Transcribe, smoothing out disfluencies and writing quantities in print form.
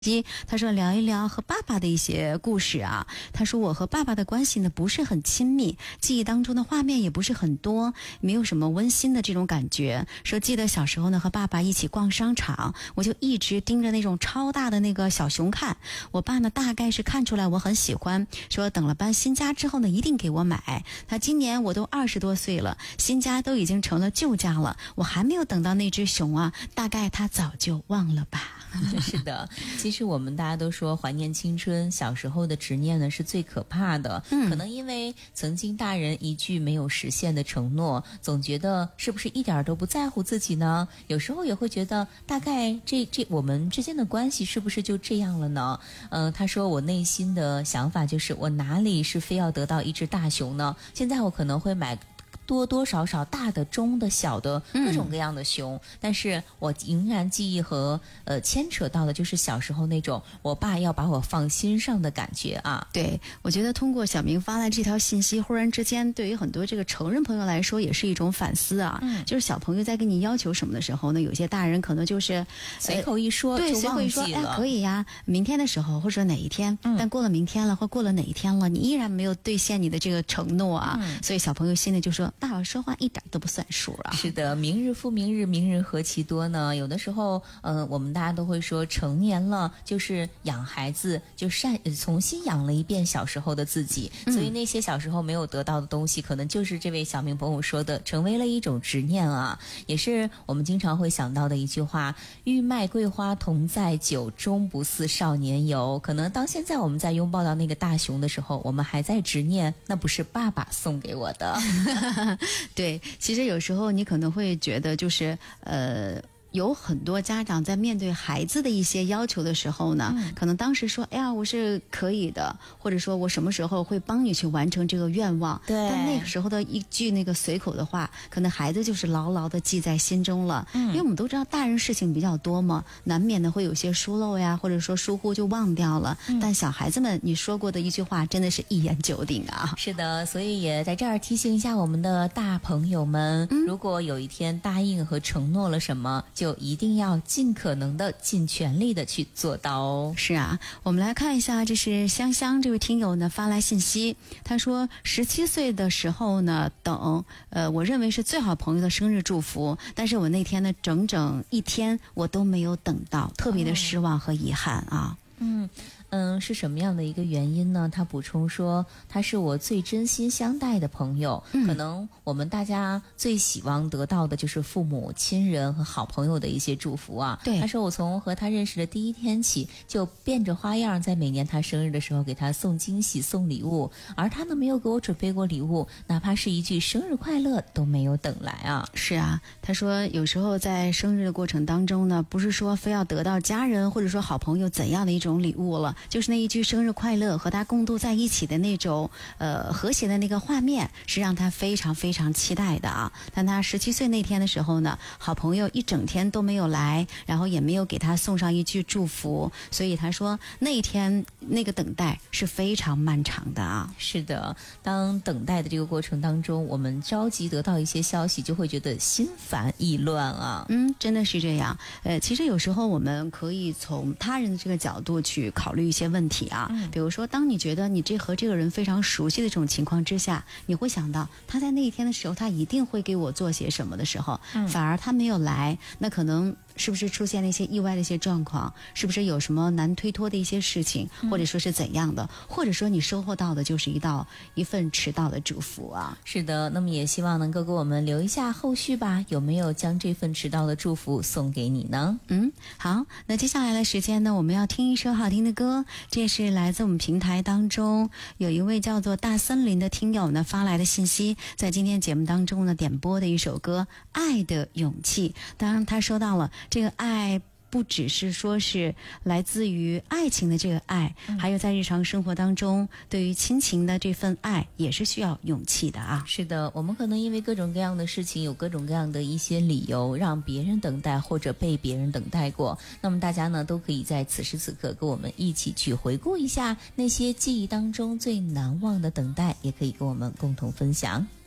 他说聊一聊和爸爸的一些故事啊。他说我和爸爸的关系呢不是很亲密，记忆当中的画面也不是很多，没有什么温馨的这种感觉。说记得小时候呢和爸爸一起逛商场，我就一直盯着那种超大的那个小熊看。我爸呢大概是看出来我很喜欢，说等了搬新家之后呢一定给我买。他今年我都20多岁了，新家都已经成了旧家了，我还没有等到那只熊啊，大概他早就忘了吧。 是的，其实我们大家都说怀念青春，小时候的执念呢是最可怕的。可能因为曾经大人一句没有实现的承诺，总觉得是不是一点都不在乎自己呢？有时候也会觉得大概这我们之间的关系是不是就这样了呢？他说我内心的想法就是我哪里是非要得到一只大熊呢？现在我可能会买多多少少大的、中的、小的各种各样的熊，但是我仍然记忆和牵扯到的就是小时候那种我爸要把我放心上的感觉啊。 对，我觉得通过小明发来这条信息，忽然之间对于很多这个成人朋友来说也是一种反思啊。就是小朋友在跟你要求什么的时候呢，有些大人可能就是随口一说就忘记了， 对，随口一说，哎，可以呀，明天的时候或者哪一天，但过了明天了或过了哪一天了，你依然没有兑现你的这个承诺啊。所以小朋友心里就说，大伙说话一点都不算数啊。 是的，明日复明日，明日何其多呢？有的时候我们大家都会说成年了就是养孩子，就重新养了一遍小时候的自己。所以那些小时候没有得到的东西，可能就是这位小明朋友说的成为了一种执念啊。也是我们经常会想到的一句话，欲卖桂花同载酒，终不似少年游。可能当现在我们在拥抱到那个大熊的时候，我们还在执念那不是爸爸送给我的。 对，其实有时候你可能会觉得就是有很多家长在面对孩子的一些要求的时候呢，可能当时说哎呀我是可以的，或者说我什么时候会帮你去完成这个愿望， 对， 但那个时候的一句那个随口的话，可能孩子就是牢牢的记在心中了。因为我们都知道大人事情比较多嘛，难免的会有些疏漏呀，或者说疏忽就忘掉了。但小孩子们你说过的一句话真的是一言九鼎啊。 是的，所以也在这儿提醒一下我们的大朋友们，如果有一天答应和承诺了什么，就一定要尽可能的尽全力的去做到哦。 是啊，我们来看一下，这是香香这位听友呢发来信息，他说17岁的时候呢等我认为是最好朋友的生日祝福，但是我那天呢整整一天我都没有等到，特别的失望和遗憾啊。 是什么样的一个原因呢？他补充说，他是我最真心相待的朋友。可能我们大家最希望得到的就是父母亲人和好朋友的一些祝福啊。 对， 他说我从和他认识的第一天起，就变着花样在每年他生日的时候给他送惊喜送礼物，而他呢没有给我准备过礼物，哪怕是一句生日快乐都没有等来啊。 是啊，他说有时候在生日的过程当中呢，不是说非要得到家人或者说好朋友怎样的一种礼物了，就是那一句生日快乐和他共度在一起的那种和谐的那个画面，是让他非常非常期待的啊。但他17岁那天的时候呢，好朋友一整天都没有来，然后也没有给他送上一句祝福，所以他说那一天那个等待是非常漫长的啊。 是的，当等待的这个过程当中，我们着急得到一些消息，就会觉得心烦意乱啊。 真的是这样。其实有时候我们可以从他人的这个角度去考虑一些问题啊。比如说当你觉得你和这个人非常熟悉的这种情况之下，你会想到他在那一天的时候他一定会给我做些什么的时候，反而他没有来，那可能是不是出现了一些意外的一些状况，是不是有什么难推脱的一些事情，或者说是怎样的，或者说你收获到的就是一份迟到的祝福啊。 是的，那么也希望能够给我们留一下后续吧，有没有将这份迟到的祝福送给你呢？ 好，那接下来的时间呢，我们要听一首好听的歌，这是来自我们平台当中有一位叫做大森林的听友呢发来的信息，在今天节目当中呢点播的一首歌《爱的勇气》。当然他说到了这个爱不只是说是来自于爱情的这个爱，还有在日常生活当中对于亲情的这份爱也是需要勇气的啊。 是的，我们可能因为各种各样的事情有各种各样的一些理由让别人等待或者被别人等待过，那么大家呢都可以在此时此刻跟我们一起去回顾一下那些记忆当中最难忘的等待，也可以跟我们共同分享。